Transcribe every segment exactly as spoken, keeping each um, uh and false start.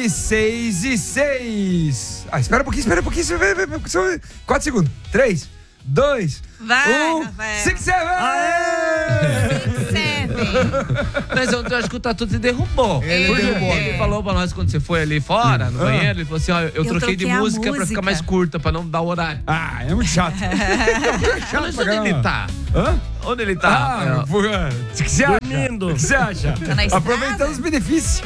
seis e seis. Ah, espera um pouquinho, espera um pouquinho. Espera um pouquinho. quatro segundos. três, dois, Vai, um. Rafael. Six, seven! Six, seven. Mas eu acho que o Tatu te derrubou. Ele Porque derrubou. Ele falou pra nós quando você foi ali fora, no Ah. banheiro, ele falou assim, ó, eu, Eu troquei de troquei a música, pra música. ficar mais curta, pra não dar o horário. Ah, é muito chato. É chato Mas pra onde ele caramba. tá? Hã? Onde ele tá, Ah, Rafael? pô, o que você acha? Dormindo. O que você acha? Tá na estrada? Aproveitando os benefícios.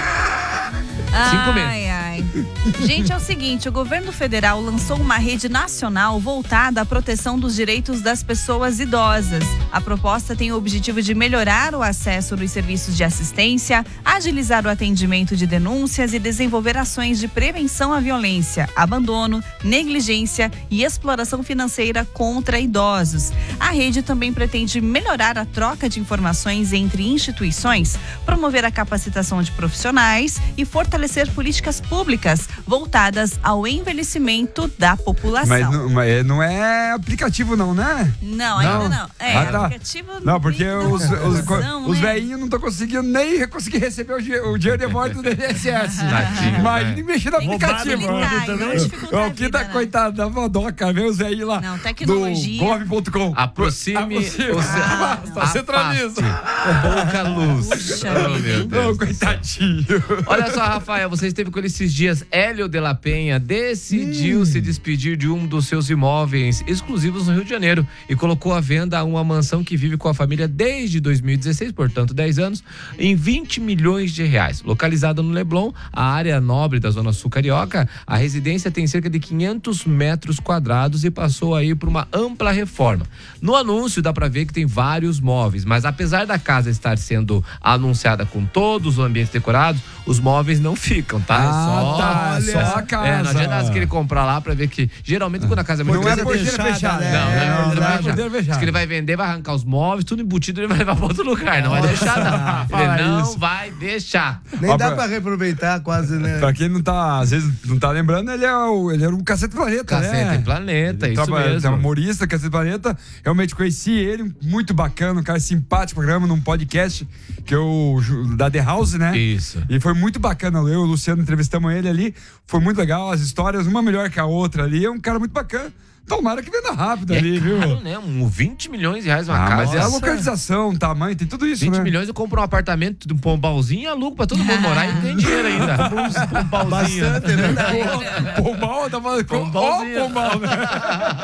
Cinco meses. Ai, ai. Gente, é o seguinte, o governo federal lançou uma rede nacional voltada à proteção dos direitos das pessoas idosas. A proposta tem o objetivo de melhorar o acesso nos serviços de assistência, agilizar o atendimento de denúncias e desenvolver ações de prevenção à violência, abandono, negligência e exploração financeira contra idosos. A rede também pretende melhorar a troca de informações entre instituições, promover a capacitação de profissionais e fortalecer políticas públicas voltadas ao envelhecimento da população. Mas não, mas não é aplicativo não, né? Não, ainda Não. não. É, Ah, tá. aplicativo Não, porque tem os, os, confusão, os né? velhinhos não estão conseguindo nem conseguir receber o, di- o dinheiro de volta do I N S S. Tadinho, Imagina né? mexer no Tem que aplicativo. facilitar, também. não dificultar a O que vida, tá, né? coitado da vodoca, vê os velhinhos lá Não, tecnologia. do gov ponto com. Aproxime Aproxime. o seu... Ah, Afaste. centraliza. Pouca luz. Puxa Oh, vida, meu hein? Deus Ô, do céu. coitadinho. Olha só, Rafael, você esteve com ele esses dias. Hélio de la Penha decidiu se despedir de um dos seus imóveis exclusivos no Rio de Janeiro e colocou à venda uma mansão que vive com a família desde dois mil e dezesseis, portanto dez anos, em vinte milhões de reais. Localizada no Leblon, a área nobre da Zona Sul Carioca, a residência tem cerca de quinhentos metros quadrados e passou aí por uma ampla reforma. No anúncio dá pra ver que tem vários móveis, mas apesar da casa estar sendo anunciada com todos os ambientes decorados, os móveis não ficam, tá? Ah, tá, olha, só a casa. É, não adianta você querer comprar lá pra ver que, geralmente quando a casa é muito Não é grande... porteira fechada, fechada. né? Não, não é não, porteira não é fechada. porteira Diz fechada. que ele vai vender, vai arrancar os móveis, tudo embutido, ele vai levar pra outro lugar. Não vai deixar, não. Fala Ele não isso. vai deixar. Nem Ó, dá pra- pra reaproveitar quase, né? Pra quem não tá, às vezes não tá lembrando, ele é o, ele era um Cacete Planeta, Cacete né? Planeta, Ele isso trabalha- mesmo. É um humorista, Cacete Planeta. Realmente conheci ele, muito bacana, um cara simpático, programa num podcast que é o Ju- da The House, né? Isso. E foi muito bacana. Eu e o Luciano entrevistamos ele ali. Foi muito legal, as histórias, uma melhor que a outra ali. É um cara muito bacana. Tomara que venda rápido E ali, é viu? caro, né? Um vinte milhões de reais uma Ah, casa. mas é a Nossa. localização, tamanho, tem tudo isso, vinte né? milhões eu compro um apartamento de um pombalzinho e alugo pra todo mundo morar e não tem dinheiro ainda. Um pombalzinho. Bastante, é verdade. Pombal, tá falando. Ó, Pombalzinho. pombal, né?